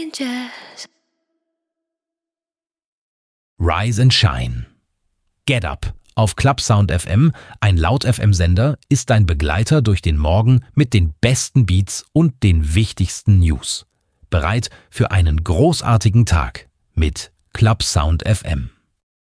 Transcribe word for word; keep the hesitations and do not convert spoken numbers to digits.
Rise and Shine. Get Up auf Clubsound F M, ein Laut-F M-Sender, ist dein Begleiter durch den Morgen mit den besten Beats und den wichtigsten News. Bereit für einen großartigen Tag mit Clubsound F M.